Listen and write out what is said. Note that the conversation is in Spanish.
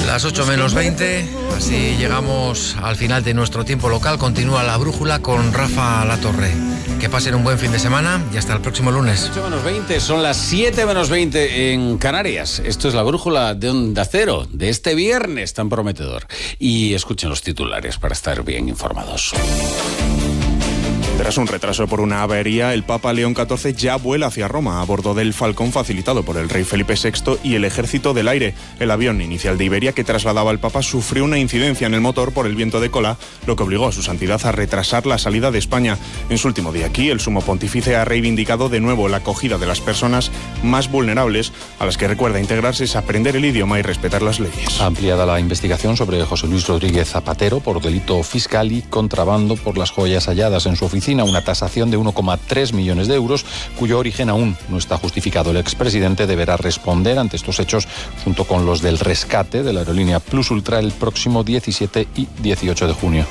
Las 8 menos 20, así llegamos al final de nuestro tiempo local. Continúa La Brújula con Rafa Latorre. Que pasen un buen fin de semana y hasta el próximo lunes. 8 menos 20, son las 7 menos 20 en Canarias. Esto es La Brújula de Onda Cero, de este viernes tan prometedor. Y escuchen los titulares para estar bien informados. Tras un retraso por una avería, el Papa León XIV ya vuela hacia Roma a bordo del Falcón facilitado por el rey Felipe VI y el Ejército del Aire. El avión inicial de Iberia que trasladaba al Papa sufrió una incidencia en el motor por el viento de cola, lo que obligó a su santidad a retrasar la salida de España. En su último día aquí, el sumo pontífice ha reivindicado de nuevo la acogida de las personas más vulnerables, a las que recuerda integrarse es aprender el idioma y respetar las leyes. Ampliada la investigación sobre José Luis Rodríguez Zapatero por delito fiscal y contrabando por las joyas halladas en su oficina, una tasación de 1,3 millones de euros, cuyo origen aún no está justificado. El expresidente deberá responder ante estos hechos junto con los del rescate de la aerolínea Plus Ultra el próximo 17 y 18 de junio.